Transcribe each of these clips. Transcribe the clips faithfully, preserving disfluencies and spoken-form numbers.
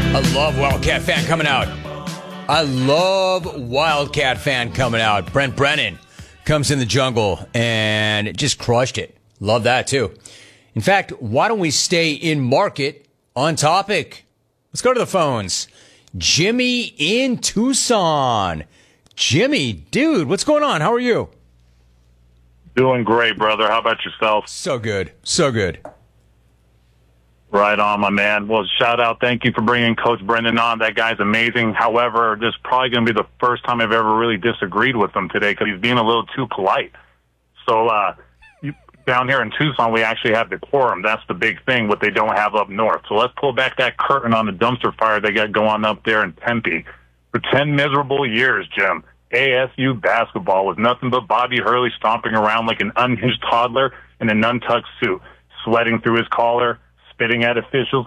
I love Wildcat fan coming out. I love Wildcat fan coming out. Brent Brennan comes in the jungle and just crushed it. Love that too. In fact, why don't we stay in market on topic? Let's go to the phones. Jimmy in Tucson. Jimmy, dude, what's going on? How are you? Doing great, brother. How about yourself? So good. So good. Right on, my man. Well, shout out. Thank you for bringing Coach Brendan on. That guy's amazing. However, this is probably going to be the first time I've ever really disagreed with him today because he's being a little too polite. So uh, you, down here in Tucson, we actually have decorum. That's the big thing, what they don't have up north. So let's pull back that curtain on the dumpster fire they got going up there in Tempe. For ten miserable years, Jim, A S U basketball was nothing but Bobby Hurley stomping around like an unhinged toddler in an untucked suit, sweating through his collar, spitting at officials,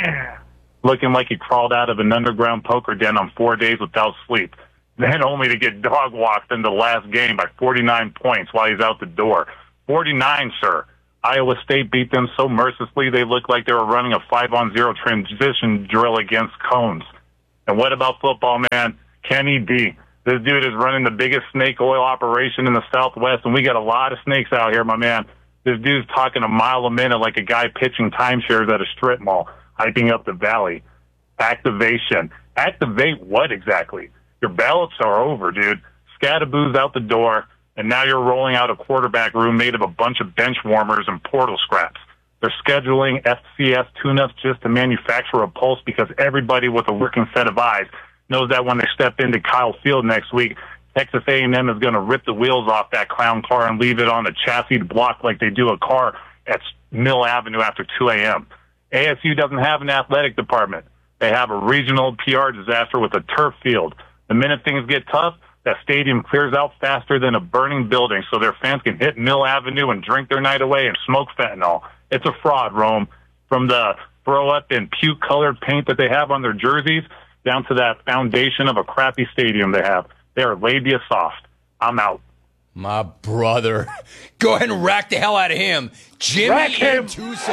looking like he crawled out of an underground poker den on four days without sleep, then only to get dog walked in the last game by forty-nine points while he's out the door. forty-nine, sir. Iowa State beat them so mercilessly they looked like they were running a five-on-zero transition drill against cones. And what about football, man? Kenny D. This dude is running the biggest snake oil operation in the Southwest, and we got a lot of snakes out here, my man. This dude's talking a mile a minute like a guy pitching timeshares at a strip mall, hyping up the valley. Activation. Activate what exactly? Your ballots are over, dude. Scadaboo's out the door, and now you're rolling out a quarterback room made of a bunch of bench warmers and portal scraps. They're scheduling F C S tune-ups just to manufacture a pulse because everybody with a working set of eyes knows that when they step into Kyle Field next week, Texas A and M is going to rip the wheels off that clown car and leave it on a chassis block like they do a car at Mill Avenue after two a.m. A S U doesn't have an athletic department. They have a regional P R disaster with a turf field. The minute things get tough, that stadium clears out faster than a burning building so their fans can hit Mill Avenue and drink their night away and smoke fentanyl. It's a fraud, Rome. From the throw-up and puke-colored paint that they have on their jerseys down to that foundation of a crappy stadium they have. They are labia soft. I'm out. My brother. Go ahead and rack the hell out of him. Jimmy Rack him. in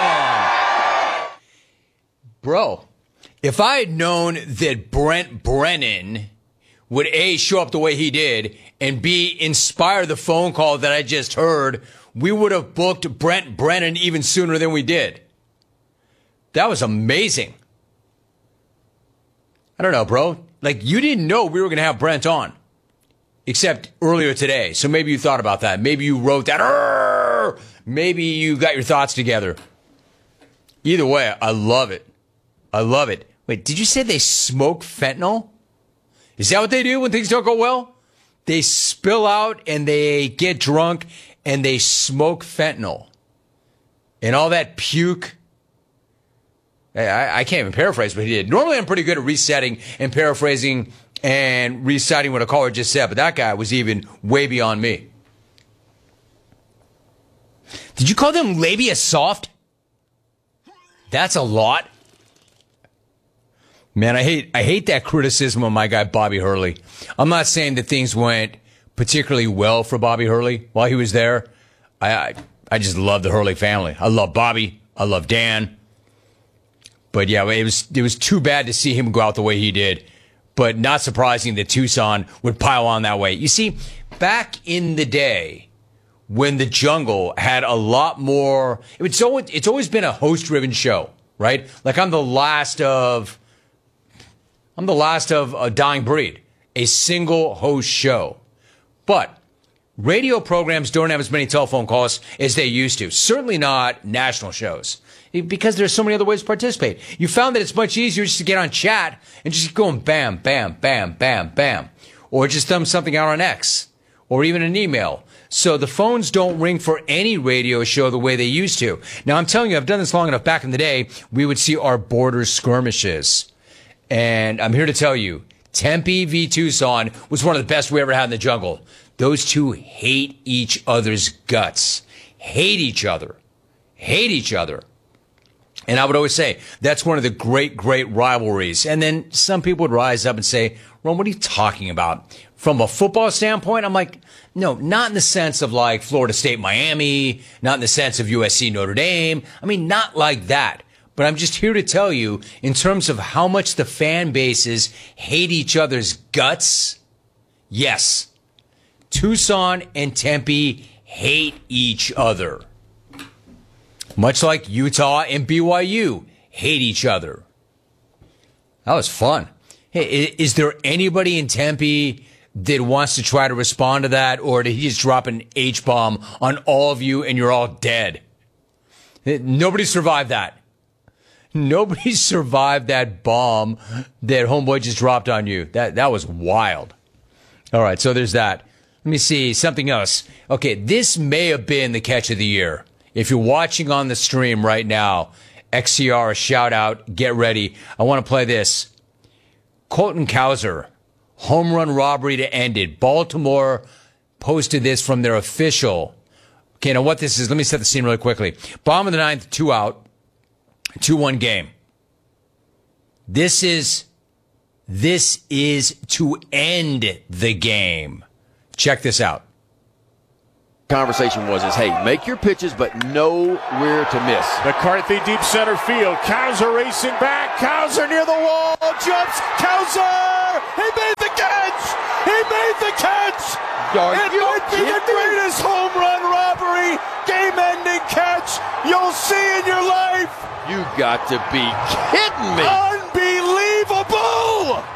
Tucson. Bro, if I had known that Brent Brennan would A, show up the way he did, and B, inspire the phone call that I just heard, we would have booked Brent Brennan even sooner than we did. That was amazing. I don't know, bro. Like, you didn't know we were going to have Brent on. Except earlier today. So maybe you thought about that. Maybe you wrote that. Arr! Maybe you got your thoughts together. Either way, I love it. I love it. Wait, did you say they smoke fentanyl? Is that what they do when things don't go well? They spill out and they get drunk and they smoke fentanyl. And all that puke. I, I can't even paraphrase what he did. Normally I'm pretty good at resetting and paraphrasing and reciting what a caller just said, but that guy was even way beyond me. Did you call them labia soft? That's a lot. Man, I hate I hate that criticism of my guy Bobby Hurley. I'm not saying that things went particularly well for Bobby Hurley while he was there. I I, I just love the Hurley family. I love Bobby. I love Dan. But yeah, it was it was too bad to see him go out the way he did. But not surprising that Tucson would pile on that way. You see, back in the day, when the Jungle had a lot more, it's always, it's always been a host-driven show, right? Like I'm the last of, I'm the last of a dying breed, a single host show. But radio programs don't have as many telephone calls as they used to. Certainly not national shows. Because there's so many other ways to participate. You found that it's much easier just to get on chat and just go and bam, bam, bam, bam, bam. Or just thumb something out on X. Or even an email. So the phones don't ring for any radio show the way they used to. Now, I'm telling you, I've done this long enough. Back in the day, we would see our border skirmishes. And I'm here to tell you, Tempe v. Tucson was one of the best we ever had in the jungle. Those two hate each other's guts. Hate each other. Hate each other. And I would always say, that's one of the great, great rivalries. And then some people would rise up and say, Ron, what are you talking about? From a football standpoint, I'm like, no, not in the sense of like Florida State, Miami, not in the sense of U S C, Notre Dame. I mean, not like that. but I'm just here to tell you, in terms of how much the fan bases hate each other's guts, yes, Tucson and Tempe hate each other. Much like Utah and B Y U hate each other. That was fun. Hey, is there anybody in Tempe that wants to try to respond to that, or did he just drop an H-bomb on all of you and you're all dead? Nobody survived that. Nobody survived that bomb that homeboy just dropped on you. That that was wild. All right, so there's that. Let me see, something else. Okay, this may have been the catch of the year. If you're watching on the stream right now, X C R, shout out, get ready. I want to play this. Colton Cowser, home run robbery to end it. Baltimore posted this from their official. Okay, now what this is, let me set the scene really quickly. Bottom of the ninth, two out, two one game. This is, this is to end the game. Check this out. Conversation was is, hey, make your pitches, but know where to miss. McCarthy deep center field. Cowser racing back. Cowser near the wall. Jumps. Cowser! He made the catch! He made the catch! Are it you might be the greatest home run robbery, game-ending catch you'll see in your life. You got to be kidding me. Unbelievable!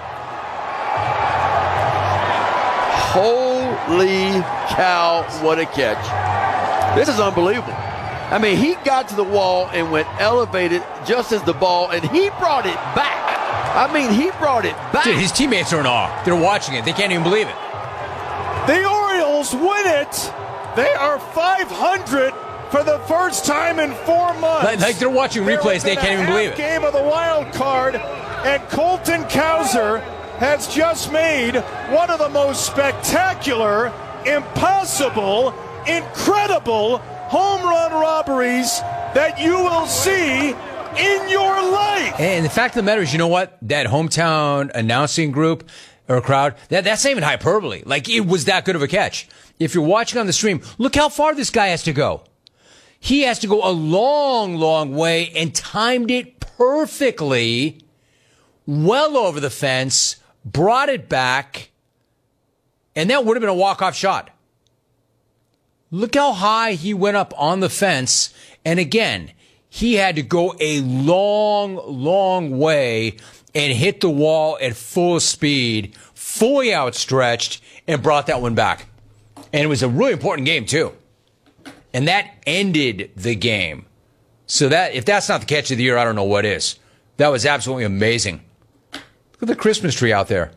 Holy cow, what a catch. This is unbelievable. I mean, he got to the wall and went elevated just as the ball, and he brought it back. I mean, he brought it back. Dude, his teammates are in awe. They're watching it. They can't even believe it. The Orioles win it. They are five hundred for the first time in four months. Like, like they're watching replays. They can't even believe it. Game of the wild card, and Colton Cowser has just made one of the most spectacular, impossible, incredible home run robberies that you will see in your life. And the fact of the matter is, you know what? That hometown announcing group or crowd, that, that's not even hyperbole. Like, it was that good of a catch. If you're watching on the stream, look how far this guy has to go. He has to go a long, long way and timed it perfectly, well over the fence, brought it back, and that would have been a walk-off shot. Look how high he went up on the fence. And again, he had to go a long, long way and hit the wall at full speed, fully outstretched, and brought that one back. And it was a really important game, too. And that ended the game. So that, if that's not the catch of the year, I don't know what is. That was absolutely amazing. Look at the Christmas tree out there.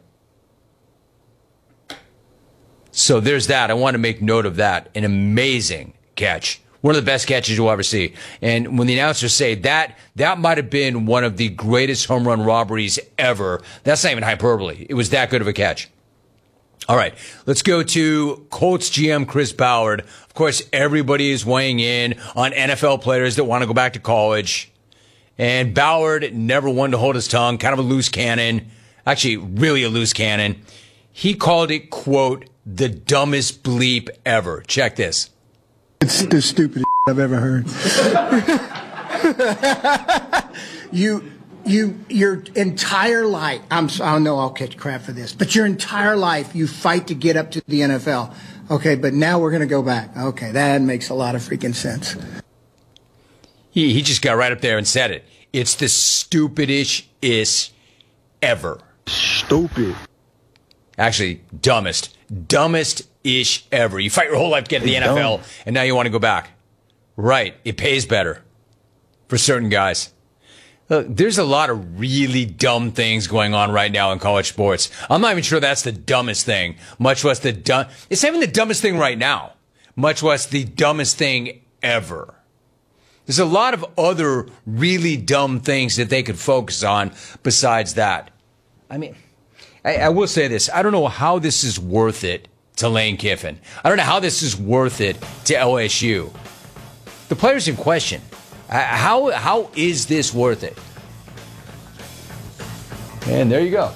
So there's that. I want to make note of that. An amazing catch. One of the best catches you'll ever see. And when the announcers say that, that might have been one of the greatest home run robberies ever. That's not even hyperbole. It was that good of a catch. All right, let's go to Colts G M Chris Ballard. Of course, everybody is weighing in on N F L players that want to go back to college. And Ballard, never one to hold his tongue, kind of a loose cannon. Actually, really a loose cannon. He called it, quote, the dumbest bleep ever. Check this. It's the stupidest I've ever heard. you, you, your entire life, I'm, I know I'll catch crap for this, but your entire life you fight to get up to the N F L. Okay, but now we're going to go back. Okay, that makes a lot of freaking sense. He, he just got right up there and said it. It's the stupidest ever. Stupid. Actually, dumbest. Dumbest-ish ever. You fight your whole life to get to the N F L, and now you want to go back. Right. It pays better for certain guys. Look, there's a lot of really dumb things going on right now in college sports. I'm not even sure that's the dumbest thing, much less the dumb. It's not even the dumbest thing right now, much less the dumbest thing ever. There's a lot of other really dumb things that they could focus on besides that. I mean, I, I will say this. I don't know how this is worth it to Lane Kiffin. I don't know how this is worth it to L S U. The players in question. Uh, how how is this worth it? And there you go.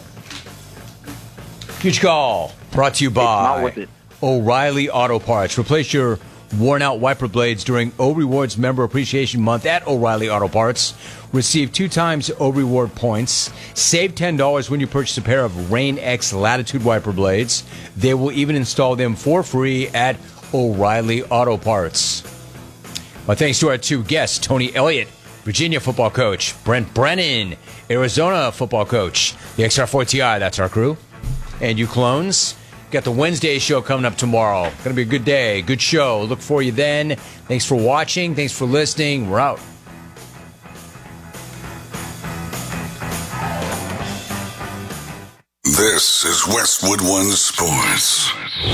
Huge call brought to you by O'Reilly Auto Parts. Replace your worn out wiper blades during O Rewards Member Appreciation Month at O'Reilly Auto Parts. Receive two times O Reward points. Save ten dollars when you purchase a pair of Rain X Latitude wiper blades. They will even install them for free at O'Reilly Auto Parts. Well, thanks to our two guests, Tony Elliott, Virginia football coach, Brent Brennan, Arizona football coach, the X R four T I, that's our crew. And you clones, got the Wednesday show coming up tomorrow. Going to be a good day, good show. Look for you then. Thanks for watching. Thanks for listening. We're out. This is Westwood One Sports.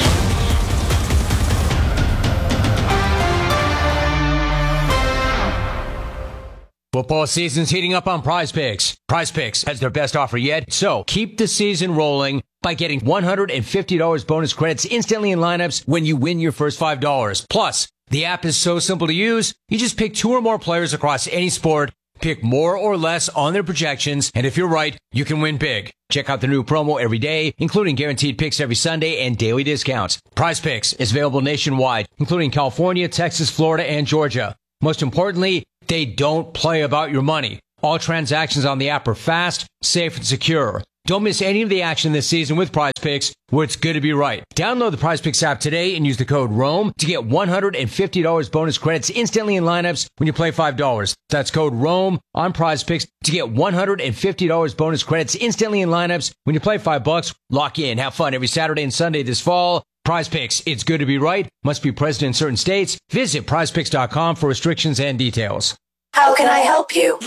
Football season's heating up on Prize Picks. Prize Picks has their best offer yet, so keep the season rolling by getting one hundred fifty dollars bonus credits instantly in lineups when you win your first five dollars. Plus, the app is so simple to use, you just pick two or more players across any sport, pick more or less on their projections, and if you're right, you can win big. Check out the new promo every day, including guaranteed picks every Sunday and daily discounts. Prize Picks is available nationwide, including California, Texas, Florida, and Georgia. Most importantly, they don't play about your money. All transactions on the app are fast, safe, and secure. Don't miss any of the action this season with Prize Picks, where it's good to be right. Download the Prize Picks app today and use the code ROAM to get one hundred fifty dollars bonus credits instantly in lineups when you play five dollars. That's code ROAM on Prize Picks to get one hundred fifty dollars bonus credits instantly in lineups when you play five bucks. Lock in. Have fun every Saturday and Sunday this fall. Prize Picks. It's good to be right. Must be present in certain states. Visit prize picks dot com for restrictions and details. How can I help you?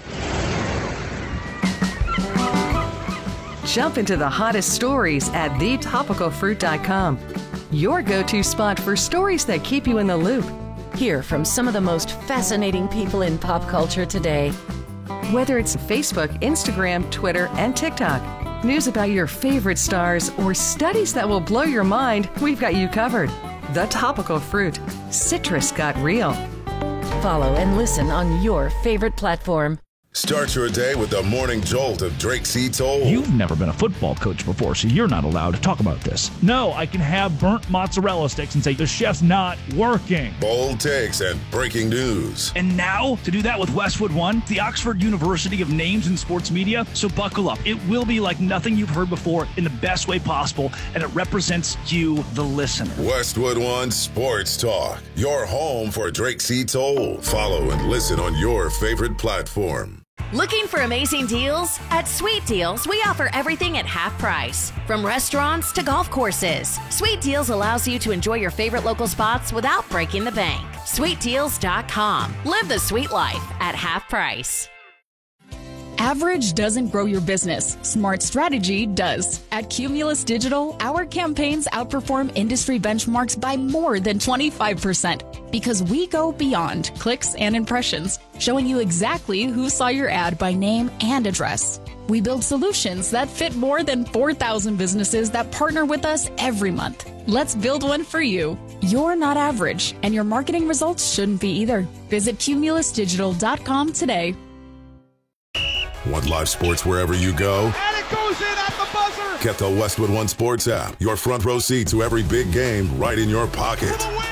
Jump into the hottest stories at the topical fruit dot com. Your go-to spot for stories that keep you in the loop. Hear from some of the most fascinating people in pop culture today. Whether it's Facebook, Instagram, Twitter, and TikTok, news about your favorite stars, or studies that will blow your mind, we've got you covered. The Topical Fruit. Citrus got real. Follow and listen on your favorite platform. Start your day with the morning jolt of Drake C. Toll. You've never been a football coach before, so you're not allowed to talk about this. No, I can have burnt mozzarella sticks and say the chef's not working. Bold takes and breaking news. And now, to do that with Westwood One, the Oxford University of Names in Sports Media. So buckle up. It will be like nothing you've heard before in the best way possible, and it represents you, the listener. Westwood One Sports Talk. Your home for Drake C. Toll. Follow and listen on your favorite platform. Looking for amazing deals? At Sweet Deals, we offer everything at half price. From restaurants to golf courses, Sweet Deals allows you to enjoy your favorite local spots without breaking the bank. sweet deals dot com. Live the sweet life at half price. Average doesn't grow your business. Smart strategy does. At Cumulus Digital, our campaigns outperform industry benchmarks by more than twenty-five percent because we go beyond clicks and impressions, showing you exactly who saw your ad by name and address. We build solutions that fit more than four thousand businesses that partner with us every month. Let's build one for you. You're not average, and your marketing results shouldn't be either. Visit cumulus digital dot com today. Want live sports wherever you go? And it goes in at the buzzer. Get the Westwood One Sports app. Your front row seat to every big game right in your pocket.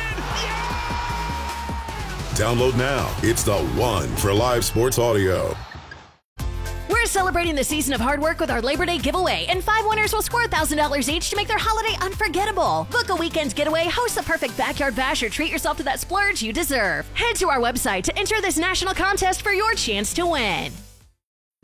Download now. It's the one for live sports audio. We're celebrating the season of hard work with our Labor Day giveaway, and five winners will score one thousand dollars each to make their holiday unforgettable. Book a weekend getaway, host the perfect backyard bash, or treat yourself to that splurge you deserve. Head to our website to enter this national contest for your chance to win.